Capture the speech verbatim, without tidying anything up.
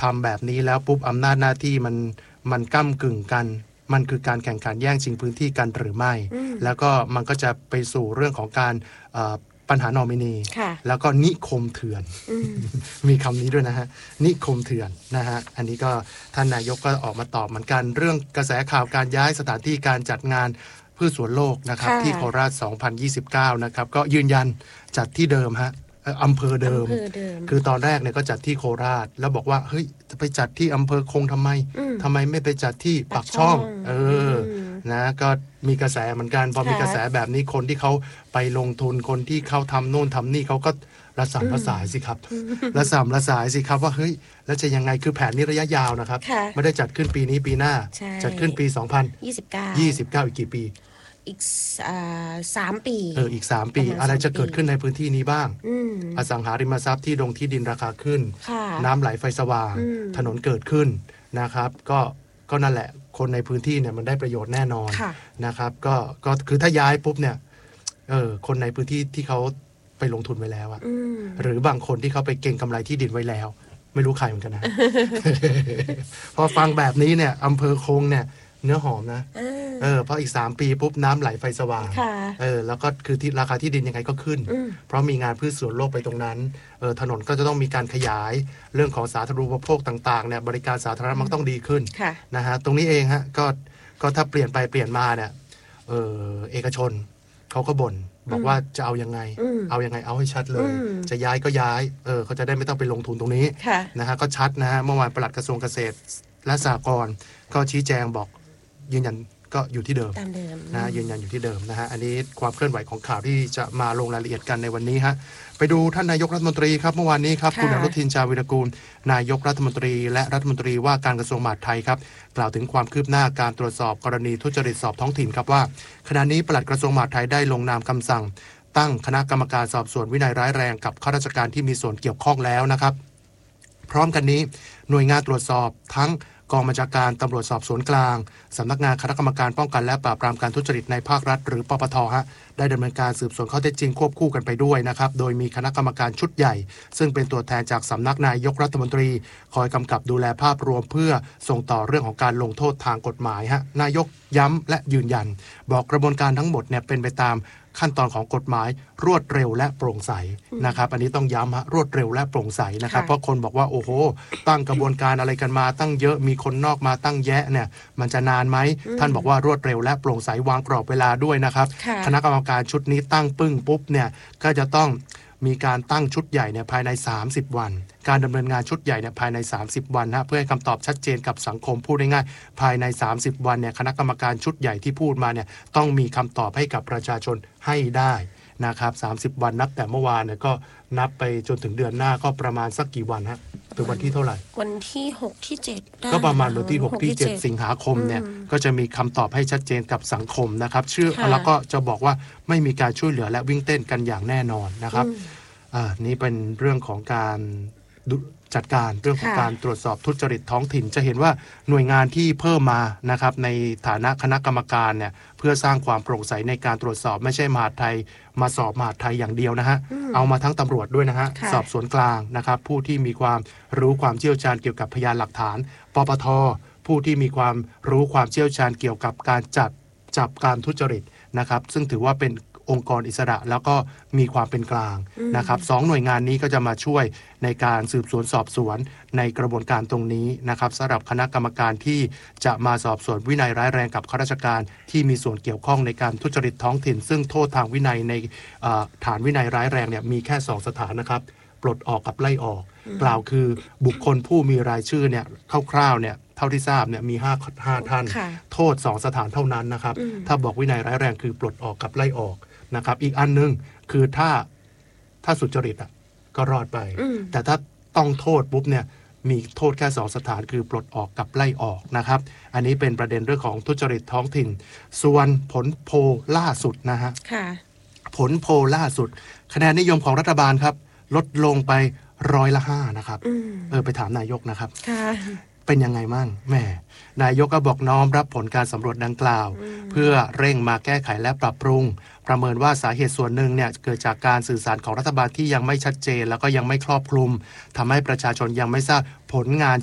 ทำแบบนี้แล้วปุ๊บอำนาจหน้าที่มันมันก้ำกึ่งกันมันคือการแข่งขันแย่งชิงพื้นที่กันหรือไม่แล้วก็มันก็จะไปสู่เรื่องของการปัญหานอมินีแล้วก็นิคมเถื่อน มีคำนี้ด้วยนะฮะนิคมเถื่อนนะฮะอันนี้ก็ท่านนายกก็ออกมาตอบเหมือนกันเรื่องกระแสข่าวการย้ายสถานที่การจัดงานพืชสวนโลกนะครับที่โคราชสองพันยี่สิบเก้านะครับก็ยืนยันจัดที่เดิมฮะอำเภอเดิมคือตอนแรกเนี่ยก็จัดที่โคราชแล้วบอกว่าเฮ้ยจะไปจัดที่อำเภอคงทำไมทำไมไม่ไปจัดที่ปากช่องเออนะก็มีกระแสเหมือนกันพอมีกระแสแบบนี้คนที่เขาไปลงทุนคนที่เขาทำโน่นทำนี่เขาก็ระสำระสายสิครับระสำระสายสิครับว่าเฮ้ยแล้วจะยังไงคือแผนนี้ระยะยาวนะครับไม่ได้จัดขึ้นปีนี้ปีหน้าจัดขึ้นปีสองพันยี่สิบเก้า ยี่สิบเก้าอีกกี่ปีอีกสามปีเอออีกสามปีอะไรจะเกิดขึ้นในพื้นที่นี้บ้างอสังหาริมทรัพย์ที่ดงที่ดินราคาขึ้นน้ำไหลไฟสว่างถนนเกิดขึ้นนะครับก็ก็นั่นแหละคนในพื้นที่เนี่ยมันได้ประโยชน์แน่นอนนะครับก็ก็คือถ้าย้ายปุ๊บเนี่ยเออคนในพื้นที่ที่เขาไปลงทุนไว้แล้วอะหรือบางคนที่เขาไปเก็งกำไรที่ดินไว้แล้วไม่รู้ใครเหมือนกันนะ พอฟังแบบนี้เนี่ยอำเภอคงเนี่ยเนื้อหอมนะเออเพราะอีกสามปีปุ๊บน้ำไหลไฟสว่างเออแล้วก็คือที่ราคาที่ดินยังไงก็ขึ้นเพราะมีงานพืชสวนโลกไปตรงนั้นเออถนนก็จะต้องมีการขยายเรื่องของสาธารณูปโภคต่างๆเนี่ยบริการสาธารณะมันต้องดีขึ้นนะฮะตรงนี้เองฮะก็ก็ถ้าเปลี่ยนไปเปลี่ยนมาเนี่ยเออเอกชนเขาก็บ่นบอกว่าจะเอายังไงเอายังไงเอาให้ชัดเลยจะย้ายก็ย้ายเออเขาจะได้ไม่ต้องไปลงทุนตรงนี้นะฮะก็ชัดนะฮะเมื่อวานปลัดกระทรวงเกษตรและสหกรณ์ก็ชี้แจงบอกยืนยันก็อยู่ที่เดิมนะยืนยันอยู่ที่เดิมนะฮะอันนี้ความเคลื่อนไหวของข่าวที่จะมาลงรายละเอียดกันในวันนี้ฮะไปดูท่านนายกรัฐมนตรีครับเมื่อวานนี้ครับคุณอนุทินชาญวิรากูลนายกรัฐมนตรีและรัฐมนตรีว่าการกระทรวงมหาดไทยครับกล่าวถึงความคืบหน้าการตรวจสอบกรณีทุจริตสอบท้องถิ่นครับว่าขณะนี้ปลัดกระทรวงมหาดไทยได้ลงนามคำสั่งตั้งคณะกรรมการสอบสวนวินัยร้ายแรงกับข้าราชการที่มีส่วนเกี่ยวข้องแล้วนะครับพร้อมกันนี้หน่วยงานตรวจสอบทั้งกองบัญชาการตำรวจสอบสวนกลางสำนักงานคณะกรรมการป้องกันและปราบปรามการทุจริตในภาครัฐหรือปปทฮะได้ดำเนินการสืบสวนข้อเท็จจริงควบคู่กันไปด้วยนะครับโดยมีคณะกรรมการชุดใหญ่ซึ่งเป็นตัวแทนจากสำนักนายกรัฐมนตรีคอยกำกับดูแลภาพรวมเพื่อส่งต่อเรื่องของการลงโทษทางกฎหมายฮะนายกย้ำและยืนยันบอกกระบวนการทั้งหมดเนี่ยเป็นไปตามขั้นตอนของกฎหมายรวดเร็วและโปร่งใสนะครับอันนี้ต้องย้ำฮะรวดเร็วและโปร่งใสนะครับเพราะคนบอกว่าโอ้โหตั้งกระบวนการอะไรกันมาตั้งเยอะมีคนนอกมาตั้งแยะเนี่ยมันจะนานไหมท่านบอกว่ารวดเร็วและโปร่งใสวางกรอบเวลาด้วยนะครับคณะกรรมการชุดนี้ตั้งปึ้งปุ๊บเนี่ยก็จะต้องมีการตั้งชุดใหญ่เนี่ยภายในสามสิบวันการดำเนินงานชุดใหญ่เนี่ยภายในสามสิบวันนะเพื่อให้คำตอบชัดเจนกับสังคมพูดง่ายๆภายในสามสิบวันเนี่ยคณะกรรมการชุดใหญ่ที่พูดมาเนี่ยต้องมีคำตอบให้กับประชาชนให้ได้นะครับสามสิบวันนับแต่เมื่อวานเนี่ยก็นับไปจนถึงเดือนหน้าก็ประมาณสักกี่วันฮะถึงวันที่เท่าไหร่วันที่หกที่เจ็ดก็ประมาณวันที่หกที่เจ็ดสิงหาคมเนี่ยก็จะมีคำตอบให้ชัดเจนกับสังคมนะครับชื่อแล้วก็จะบอกว่าไม่มีการช่วยเหลือและวิ่งเต้นกันอย่างแน่นอนนะครับอ่านี่เป็นเรื่องของการจัดการเรื่องของการตรวจสอบทุจริตท้องถิ่นจะเห็นว่าหน่วยงานที่เพิ่มมานะครับในฐานะคณะกรรมการเนี่ยเพื่อสร้างความโปร่งใสในการตรวจสอบไม่ใช่มหาดไทยมาสอบมหาดไทยอย่างเดียวนะฮะเอามาทั้งตำรวจด้วยนะฮะสอบสวนกลางนะครับผู้ที่มีความรู้ความเชี่ยวชาญเกี่ยวกับพยานหลักฐานปปทผู้ที่มีความรู้ความเชี่ยวชาญเกี่ยวกับการจัดจับการทุจริตนะครับซึ่งถือว่าเป็นองค์กรอิสระแล้วก็มีความเป็นกลางนะครับสองหน่วยงานนี้ก็จะมาช่วยในการสืบสวนสอบสวนในกระบวนการตรงนี้นะครับสำหรับคณะกรรมการที่จะมาสอบสวนวินัยร้ายแรงกับข้าราชการที่มีส่วนเกี่ยวข้องในการทุจริตท้องถิ่นซึ่งโทษทางวินัยในฐานวินัยร้ายแรงเนี่ยมีแค่สองสถานนะครับปลดออกกับไล่ออกกล่าวคือบุคคลผู้มีรายชื่อเนี่ยคร่าวๆเนี่ยเท่าที่ทราบเนี่ยมีห้า ห้าท่านโทษสองสถานเท่านั้นนะครับถ้าบอกวินัยร้ายแรงคือปลดออกกับไล่ออกนะครับอีกอันนึงคือถ้าถ้าสุจริตอ่ะก็รอดไปแต่ถ้าต้องโทษปุ๊บเนี่ยมีโทษแค่สองสถานคือปลดออกกับไล่ออกนะครับอันนี้เป็นประเด็นเรื่องของทุจริตท้องถิ่นส่วนผลโพลล่าสุดนะฮะผลโพลล่าสุดคะแนนนิยมของรัฐบาลครับลดลงไปร้อยละห้านะครับเออไปถามนายกนะครับเป็นยังไงมั่งแม่นายกก็บอกน้อมรับผลการสำรวจดังกล่าวเพื่อเร่งมาแก้ไขและปรับปรุงประเมินว่าสาเหตุส่วนหนึ่งเนี่ยเกิดจากการสื่อสารของรัฐบาลที่ยังไม่ชัดเจนแล้วก็ยังไม่ครอบคลุมทำให้ประชาชนยังไม่ทราบผลงาน